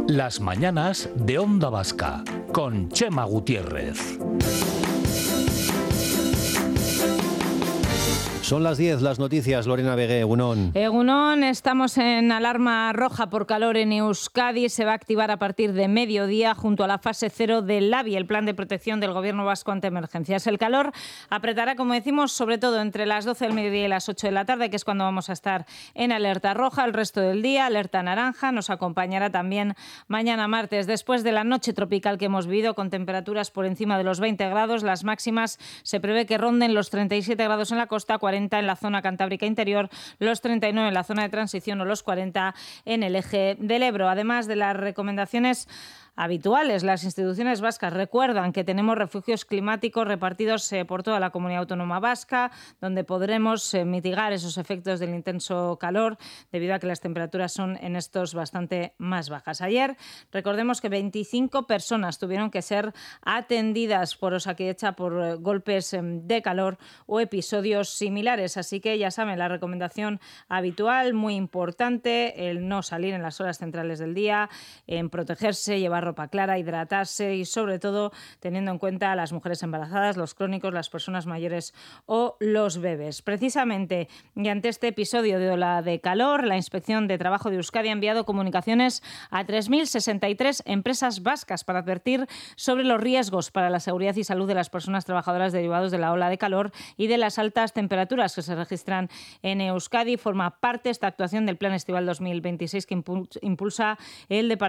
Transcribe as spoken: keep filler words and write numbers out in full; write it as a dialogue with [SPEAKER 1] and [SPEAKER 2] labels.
[SPEAKER 1] Las mañanas de Onda Vasca, con Chema Gutiérrez.
[SPEAKER 2] Son las diez, las noticias, Lorena Vegué, Egunon.
[SPEAKER 3] Egunon, estamos en alarma roja por calor en Euskadi. Se va a activar a partir de mediodía junto a la fase cero del LABI, el Plan de Protección del Gobierno Vasco ante Emergencias. El calor apretará, como decimos, sobre todo entre las doce del mediodía y las ocho de la tarde, que es cuando vamos a estar en alerta roja. El resto del día, alerta naranja. Nos acompañará también mañana martes, después de la noche tropical que hemos vivido, con temperaturas por encima de los veinte grados. Las máximas se prevé que ronden los treinta y siete grados en la costa, cuarenta en la zona cantábrica interior, los treinta y nueve en la zona de transición o los cuarenta en el eje del Ebro. Además de las recomendaciones habituales, las instituciones vascas recuerdan que tenemos refugios climáticos repartidos eh, por toda la comunidad autónoma vasca, donde podremos eh, mitigar esos efectos del intenso calor, debido a que las temperaturas son en estos bastante más bajas. Ayer, recordemos que veinticinco personas tuvieron que ser atendidas por Osakidetza por eh, golpes eh, de calor o episodios similares. Así que ya saben, la recomendación habitual, muy importante, el no salir en las horas centrales del día, en protegerse, llevar ropa clara, hidratarse y, sobre todo, teniendo en cuenta a las mujeres embarazadas, los crónicos, las personas mayores o los bebés. Precisamente, y ante este episodio de ola de calor, la Inspección de Trabajo de Euskadi ha enviado comunicaciones a tres mil sesenta y tres empresas vascas para advertir sobre los riesgos para la seguridad y salud de las personas trabajadoras derivados de la ola de calor y de las altas temperaturas que se registran en Euskadi. Forma parte esta actuación del Plan Estival dos mil veintiséis que impulsa el Departamento